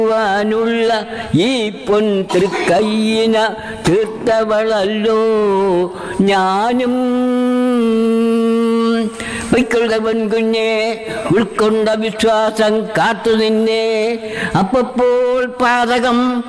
ുള്ള ഈ പൊൻ തൃക്കയ്യിന തീർത്തവളല്ലോ ഞാനും. പൊയ്ക്കൊള്ളവൻ കുഞ്ഞെ ഉൾക്കൊണ്ട വിശ്വാസം കാത്തു നിന്നെ. അപ്പോൾ പാതകം